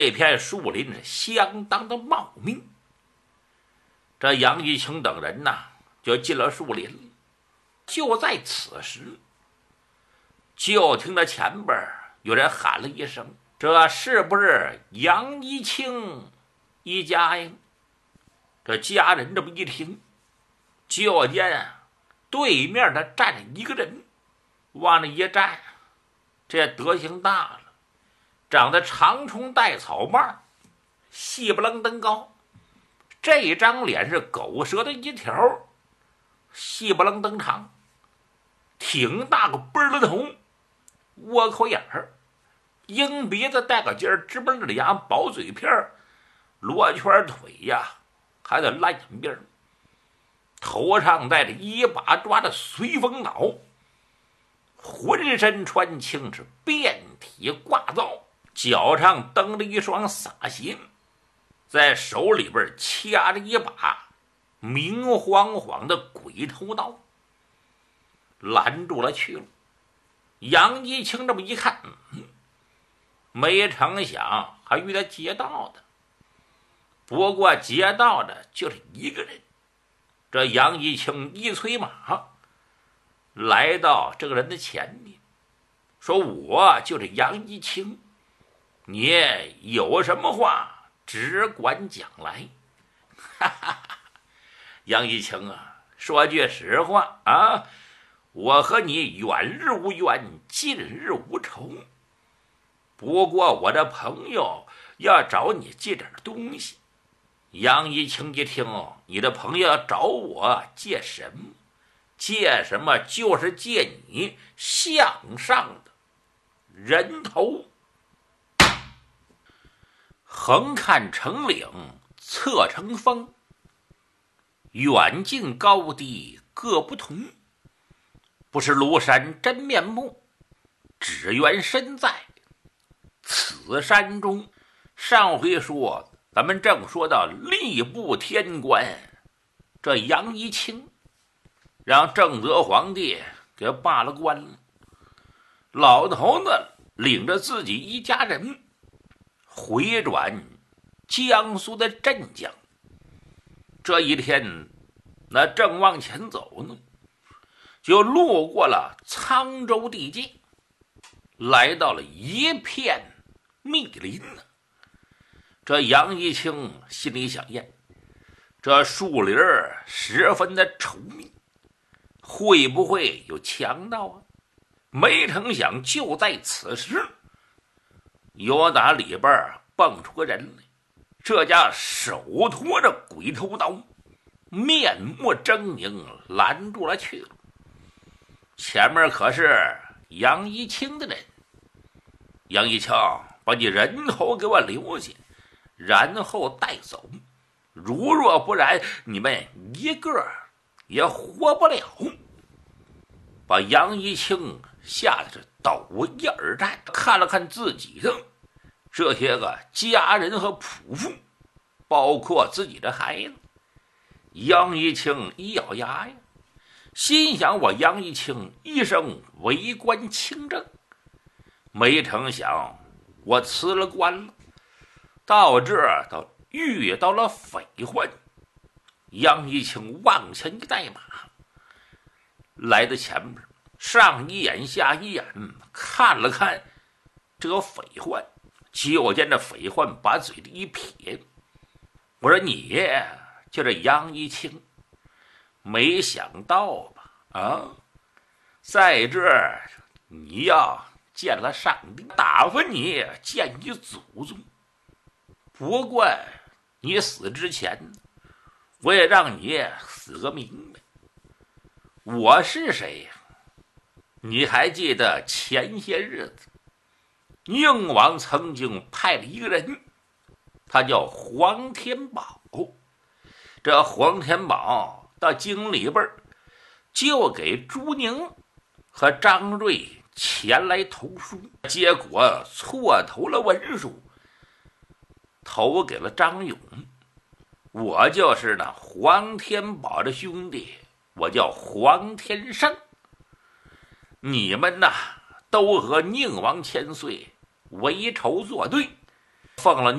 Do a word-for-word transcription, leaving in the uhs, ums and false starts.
这片树林是相当的茂密。这杨一清等人呐，就进了树林。就在此时，就听着前边有人喊了一声：“这是不是杨一清一家呀？”这家人这么一听，就见对面的站着一个人，往那一站，这德行大了，长得长虫带草帽，细不楞登高，这张脸是狗舌的一条，细不楞登长，挺大个奔儿的头，窝口眼儿，鹰鼻子带个尖儿，直奔的牙，薄嘴片儿，罗圈腿呀，还得烂眼边儿，头上戴着一把抓的随风脑，浑身穿青是遍体挂皂，脚上蹬着一双洒鞋，在手里边掐着一把明晃晃的鬼头刀，拦住了去了。杨一清这么一看，嗯，没成想还遇到劫道的，不过劫道的就是一个人。这杨一清一催马，来到这个人的前面，说：“我就是杨一清，你有什么话只管讲来。”哈哈哈，杨一清啊，说句实话啊，我和你远日无冤，近日无仇。不过我的朋友要找你借点东西。杨一清一听，你的朋友要找我借什么？借什么？就是借你项上的人头。横看成岭侧成峰，远近高低各不同。不是庐山真面目，只缘身在此山中。上回说咱们正说到吏部天官，这杨一清让正德皇帝给罢了官了。老头子领着自己一家人回转江苏的镇江。这一天那正往前走呢，就路过了沧州地界，来到了一片密林。这杨一清心里想验，这树林十分的稠密，会不会有强盗啊？没成想就在此时，有打里边蹦出个人来，这家手托着鬼头刀，面目狰狞，拦住了去了。前面可是杨一清的人。杨一清，把你人头给我留下，然后带走，如若不然，你们一个也活不了。把杨一清吓得是抖衣而战，看了看自己的这些个家人和仆妇，包括自己的孩子。杨一清一咬牙呀，心想：我杨一清一生为官清正，没成想我辞了官了，到这儿到遇到了匪患。杨一清往前一带马，来到前面，上一眼下一眼看了看这个匪患，就见这匪患把嘴里一撇：“我说你就是杨一清，没想到吧？啊，在这儿你要见了上帝，打发你见你祖宗。不过你死之前，我也让你死个明白。我是谁呀？你还记得前些日子，宁王曾经派了一个人，他叫黄天宝。这黄天宝到京里边，就给朱宁和张瑞前来投书，结果错投了文书，投给了张勇。我就是那黄天宝的兄弟，我叫黄天胜。你们呐，都和宁王千岁为仇作对， 奉了